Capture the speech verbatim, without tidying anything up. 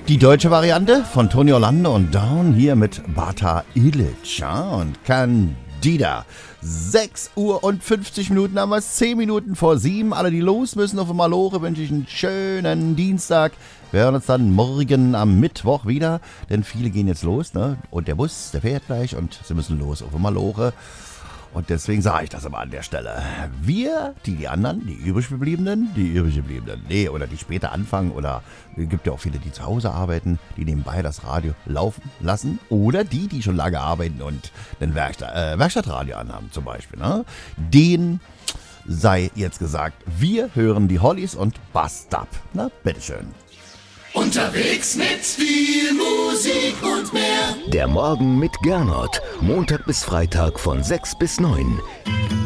Die deutsche Variante von Tony Orlando und Down hier mit Bata Ilic, ja, und Candida. sechs Uhr und fünfzig Minuten haben wir es, zehn Minuten vor sieben. Alle, die los müssen auf Maloche, wünsche ich einen schönen Dienstag. Wir hören uns dann morgen am Mittwoch wieder, denn viele gehen jetzt los, ne? Und der Bus, der fährt gleich und sie müssen los auf Maloche. Und deswegen sage ich das aber an der Stelle. Wir, die, die anderen, die übrig gebliebenen, die übrig gebliebenen, nee, oder die später anfangen, oder es gibt ja auch viele, die zu Hause arbeiten, die nebenbei das Radio laufen lassen, oder die, die schon lange arbeiten und ein Werkstatt, äh, Werkstattradio anhaben zum Beispiel, ne? Den sei jetzt gesagt, wir hören die Hollies und Bust Up. Na, bitteschön. Unterwegs mit viel Musik und mehr. Der Morgen mit Gernot. Montag bis Freitag von sechs bis neun.